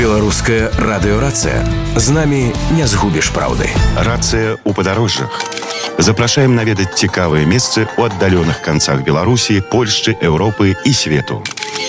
Беларуская радыёрацыя. З намі не згубіш праўды. Рацыя ў падарожжах. Запрашаем наведаць цікавыя месцы ў аддаленых канцах Беларусі, Польшчы, Европы и свету.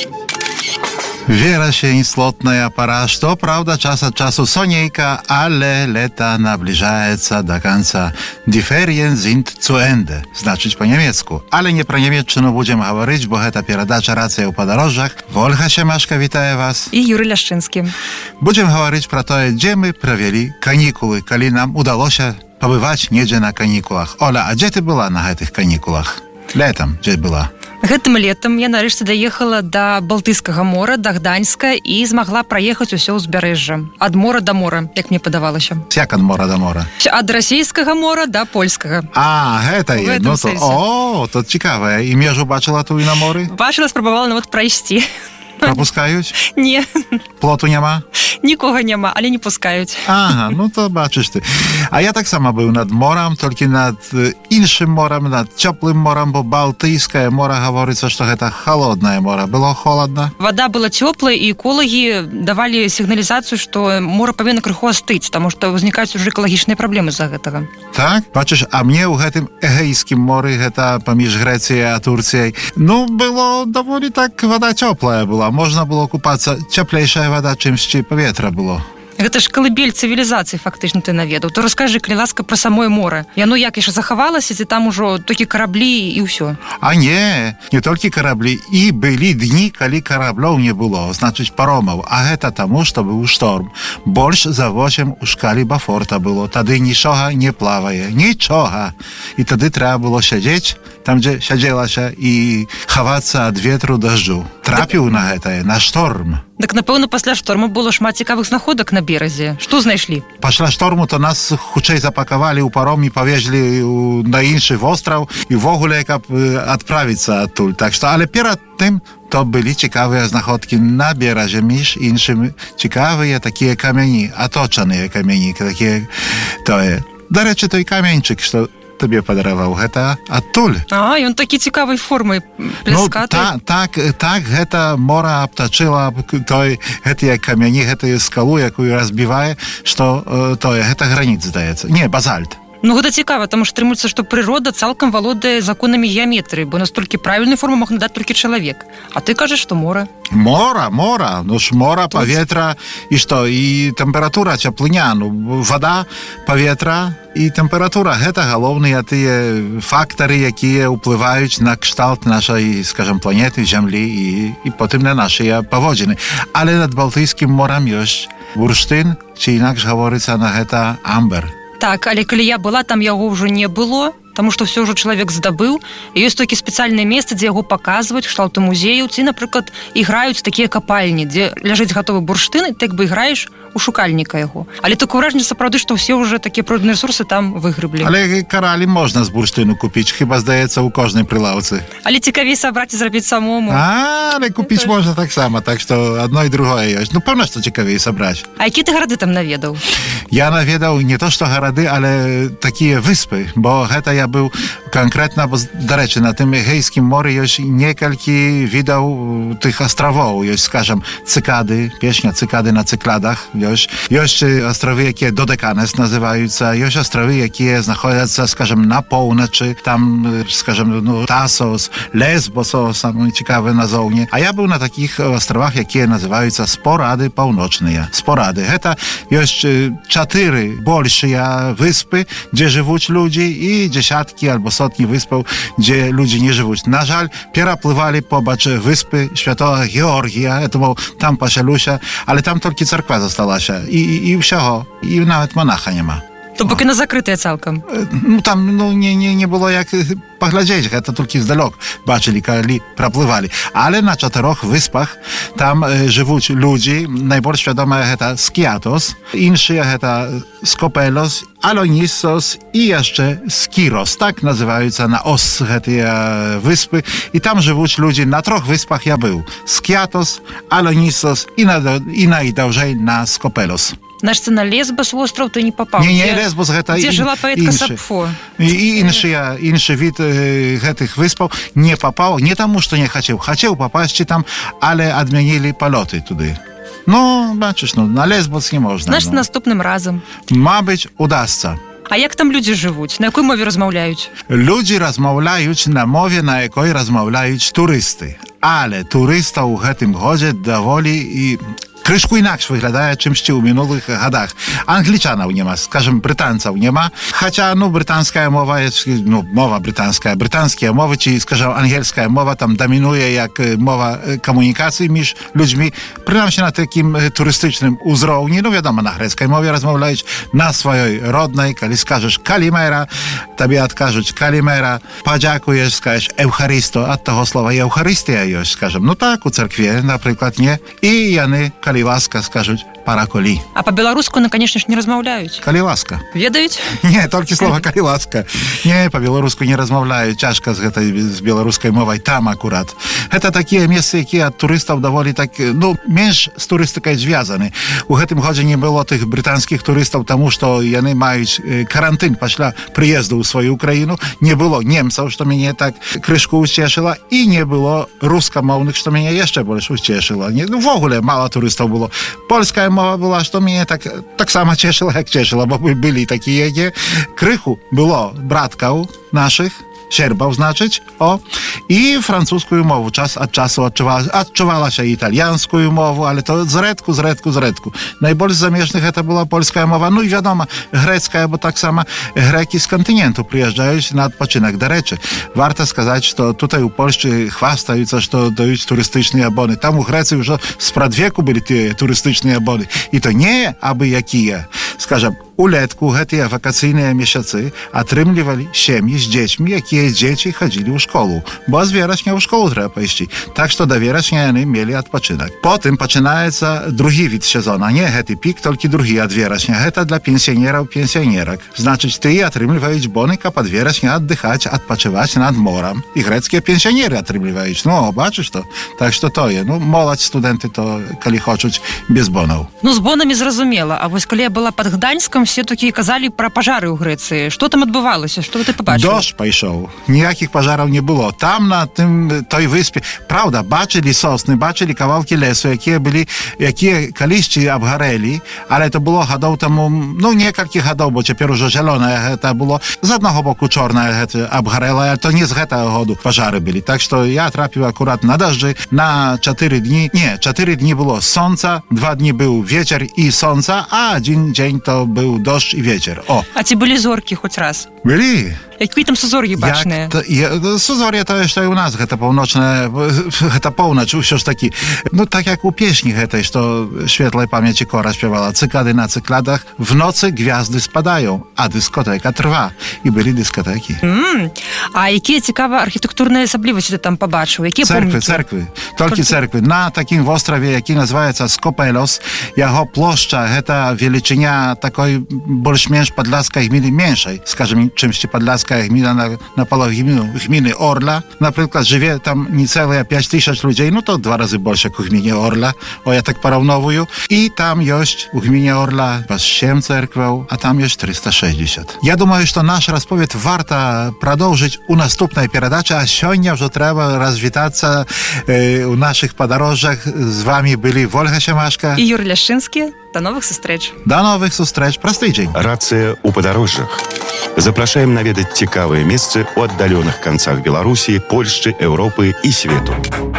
Wieraszień, slotная пора, что, правда, час от часу сонейка, ale leta наближается до конца. Die Ferien sind zu Ende, значить по-німецку. Але не про Німеччину будемо говорити, бо це передача «Рація у подорожжах». Ольга Семашко вітає вас. І Юрій Ляшчинський. Будемо говорити про те, де ми провели канікули, коли нам удалося побывать недзе на канікулах. Оля, а де ти була на гэтых канікулах? Летом, де була? Гэтым летам я нарэшце даехала да Балтыйскага мора, да Гданьска і змагла праехаць усё ўзбярэжжа. Ад мора да мора, як мне падавалася. Як ад мора да мора? Ад расійскага мора да польскага. А, гэта є. Ну, то, тут цікаве. І межу бачила ту і на морі? Бачила, спрабавала нават прайсці. Пропускають? Не. Плоту нема? Нікога няма, але не пускають. Ага, ну то бачиш ти. А я так само був над морем, тільки над іншим морем, над теплим морем, бо Балтийское море говорится, что это холодное море. Было холодно? Вода была теплая, и экологи давали сигнализацию, что море повинно крыху остыть, потому что возникают уже экологичные проблемы из-за этого. Так? Бачиш, а мне у гэтым Эгейскім морі, гэта паміж Грэцыяй а Турцыяй, ну, было доволі так, вода теплая была. Можна было купаться, теплейшая вода, чымсьці паветра было. Гэта ж калыбель цывілізацыі фактычна ты наведаў. То раскажы, калі ласка, пра самое море. Яно як яшчэ захавалася, ці там ужо толькі караблі і ўсё? А не толькі караблі. І былі дні, калі караблёў не было, значыць паромаў. А гэта таму, што быў шторм. Больш за 8 у шкалі Бафорта было. Тады нічога не плавае. Нічога. І тады трэба было сядзець там, дзе сядзелася, і хавацца ад ветру дажджу. Трапіў на гэтае, на шторм. Так, напэўна, пасля шторму было шмат цікавых знаходак на беразе. Што знайшлі? Пасля шторму то нас хутчэй запакавалі ў паром і павезлі на іншы востраў і ввогуле, каб адправіцца адтуль. Так што, але перад тым то былі цікавыя знаходкі на беразе, між іншым цікавыя такія камяні, аточаныя камяні, такія тое. Дарэчы, той каменьчык, што тебе падараваў, гэта адтуль. А, ён такі цікавай формы, пляскаты. Ну, так, гэта мора абтачыла гэтыя камяні, гэтую скалу, якую разбівае, што гэта граніт, здаецца. Не, базальт. Ну, гэта цікава, таму што трымаецца, што прырода цалкам валодае законамі геаметрыі, бо настолькі правільную форму мог надаць толькі чалавек. А ты кажаш, што мора. Мора. Ну ж мора, паветра, і што? І тэмпература, цяплыня, ну, вода, паветра і тэмпература. Гэта галоўныя тыя фактары, якія ўплываюць на кшталт нашай, скажам, планеты, зямлі і потым на нашыя паводзіны. Але над Балтыйскім морам ёсць бурштын, ці інакш гаворыцца на гэта амбер. Так, але калі я была, там яго ўжо не было, таму што ўсё ўжо чалавек здабыў. І ёсць толькі спецыяльнае месца, дзе яго паказваюць, кшталту музею, ці, напрыклад, іграюць такія капальні, дзе ляжыць гатовы бурштын, і ты як бы іграеш у шукальніка яго. Але такое ўражанне сапраўды, што ўсе ўжо такія прыродныя рэсурсы там выгрыблі. Але каралі можна з бурштыну купіць, хіба, здаецца, у кожнай прылаўцы. Але цікавей сабраць і зрабіць самому. Але купіць можна таксама, так што адно і другое ёсць. Ну, пэўна, што цікавей сабраць. А які ты гарады там наведаў? Я наведаў не то, што гарады, але такія выспы, бо гэта я быў канкрэтна, бо, дарэчы, на тым Эгейскім моры ёсць некалькі відаў тых астравоў. Ёсць, скажам, цыкады, песня «Цыкады на цыклядах». Ёсць астравы, якія Додеканес называюцца, ёсць астравы, якія знаходзяцца, скажам, на поўначы, там, скажам, ну, Тасос, Лесбос, самы цікавы назоўні. А я быў на такіх астравах, якія называюцца Спорады паўночныя. Спорады. Гэта ёсць 4 большыя выспы, дзе жывуць людзі, і дзесяткі альбо сотні выспаў, дзе людзі не жывуць. На жаль, пераплывалі побач выспы Святого Георгія, там пасялюся, але там толькі царква засталася, і ўсяго, і нават монаха няма. То бок яна закрытая цалкам. Ну, там не было як паглядзець, гэта толькі здалёк бачылі, калі праплывалі. Але на 4 выспах там жывуць людзі, найбольш вядомая гэта Скиатос, іншыя гэта Скопелос, Алонисос і яшчэ Скирос, так называюцца на ос гэтыя выспы, і там жывуць людзі. На 3 выспах я быў: Скиатос, Алонисос і найдаўжэй на Скопелос. Значит, на Лесбос остров ты не попал. Не, Лесбос гэта дзе жила поэтка Сапфо. І іншы від гэтых выспаў не попаў, не таму, што не хацеў папасці там, але адмянілі палёты туды. Ну, бачиш, ну, на Лесбос не можна. Значить, ну. наступним разом. Мабуть, удасться. А як там людзі жывуць? На якой мове размаўляюць? Людзі размаўляюць на мове, на якой размаўляюць турысты. Але турыстаў у гэтым годзе даволі і крышку інакш выглядае, чымсьці ў мінулых гадах. Англічанаў няма, скажем, брытанцаў няма. Хаця, ну, брытанская мова jest, ну, мова брытанская. Брытанскія мовы, ці, скажем, ангельская мова там дамінуе як мова камунікацыі між людзьмі. Прынамсі на такім турыстычным узроўні. Ну, вядома, на грэцкай мове размаўляюць, на сваёй роднай. Калі скажаш калімера, табе адкажуць калімера. Падзякуеш, скажеш еўхарысто, ад таго слова еўхарыстыя ёсць, скажем. Ну так, у царкве, напрыклад, не. І яны, калі ласка, скажуць параколі. А па-беларуску, ну, конечно ж, не размаўляюць. Калі ласка. Ведаюць? Не, толькі слова калі ласка. Не, па-беларуску не размаўляюць. Цяжка з гэтай, з беларускай мовай там акурат. Гэта такія месцы, якія ад турыстаў даволі так, ну, менш з турыстыкай звязаны. У гэтым годзе не было тых брытанскіх турыстаў, таму што яны маюць карантын пасля прыезду ў сваю краіну. Не было немцаў, што мяне так крышку уцешыла, і не было рускамоўных, што мяне яшчэ больш уцешыла. Ну, в огуле мала турыстаў было. Польская мова была, што мяне так сама цешыла, як цешыла, бо былі такія, крыху было браткаў нашых, сербаў, значыць, і французскую мову час ад часу адчувалася італьянскую мову, але то зрэдку. Найбольш замежных гэта была польская мова, ну і вядома, грэцкая, бо таксама грэкі з кантыненту прыязджаюць на адпачынак. Дарэчы, варта сказаць, што tutaj у Польшчы хвастаюцца, што даюць турыстычныя боны. Там у Грэцыі ўжо спрадвеку былі тыя турыстычныя боны. І то не абы якія. Скажам, улетку гэтыя вакацыйныя месяцы атрымлівалі сем'і з дзецьмі, якія дзеці хадзілі ў школу, бо з верасня ў школу трэба пайсці. Так што да верасня яны мелі адпачынак. Потым пачынаецца другі від сезона, не гэты пік, толькі другі ад верасня. Гэта для пенсіянераў, пенсіянерак. Значыць, тыя атрымліваюць боны, каб ад верасня аддыхаць, адпачываць над морам. І грэцкія пенсіянеры атрымліваюць. Ну, бачыш то? Так што тое. Ну, моладзь, студэнты то, калі хочуць, без бонаў. Ну, з бонамі зразумела. А вось калі я была пад Гданьскам, все такі казалі пра пажары ў Грэцыі. Што там адбывалася? Што ты пабачыла? Дождж пайшоў. Ніякіх пажараў не было. Там на той выспе, праўда, бачылі сосны, бачылі кавалкі лесу, якія калісьці абгарэлі, але то было гадоў таму, ну, некалькі гадоў, бо цяпер ужо зялёнае гэта было. З аднаго боку чорнае гэта абгарэла, але то не з гэтага году пажары былі. Так што я трапіў акурат на дажджы на 4 дні. Не, 4 дні было сонца, 2 дні быў вецер і сонца, а 1 дзень то быў дождж і вецер. А ці былі зоркі хоць раз? Былі. Якія там сузор'і бачныя? Сузор'е тое, што і ў нас, гэта паўночная, гэта поўнач, усё ж такі. Ну, так як у песні гэтай, што świetlej pamięci Kora śpiewała, cykady na cykladach, w nocy gwiazdy spadają, a dyskoteka trwa. I byli dyskoteki. А якія цікавыя архітэктурныя асаблівасці ты там пабачыў? Якія помнікі? Церквы. Толькі церквы. На такім востраве, які называецца Skopelos, яго плошча, гэта велічыня такой больш-менш падляцкай гміны меншай, скажем, чымсьці падляцкая гміна на паловину гміны Орла. Напрыклад, жыве там нецэлыя 5000 людзей, ну то 2 разы больш, як у гміне Орла. Я так параўновую. І там ёсць у гміне Орла 7 церкваў, а там ёсць 360. Я думаю, што наш расповед варта прадоўжыць у наступнай перадачы, а сёння ўжо трэба развітацца у нашых падарожжах. З вами былі Вольга Сямашка і Юрий Ляшчынскі. До новых сустрэч. До новых сустрэч. Просты дзень. Рацыя ў падарожжах. Запрашаем наведаць цікавыя месцы ў аддаленых канцах Беларусі, Польшчы, Еўропы і свету.